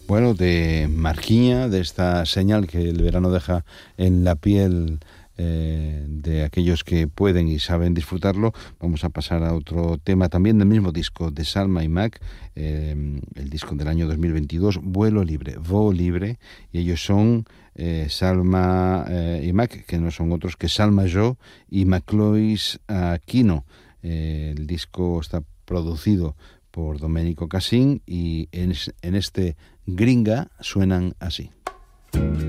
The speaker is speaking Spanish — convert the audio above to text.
Bueno, de Marquiña, de esta señal que el verano deja en la piel de aquellos que pueden y saben disfrutarlo, vamos a pasar a otro tema también del mismo disco de Salma y Mac, el disco del año 2022, Vuelo Libre, Voo Libre, y ellos son Salma y Mac, que no son otros que Salma Jo y Maclois Aquino. El disco está producido por Domenico Cassin y en este Gringa suenan así.